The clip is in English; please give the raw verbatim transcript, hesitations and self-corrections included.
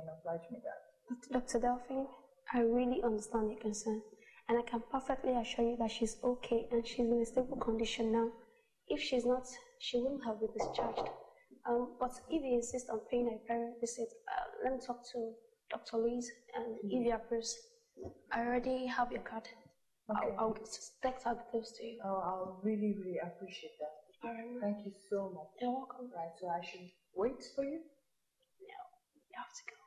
can oblige me that. Doctor Delphine, I really understand your concern, and I can perfectly assure you that she's okay and she's in a stable condition now. If she's not, she wouldn't have been discharged. Um, but if you insist on paying a parent visit, uh, let me talk to Doctor Louise, and mm-hmm. if you approve, I already have your card. Okay. I'll, I'll text her details to you. Oh, I'll really, really appreciate that. All right. Thank you so much. You're welcome. Right, so I should wait for you? No, you have to go.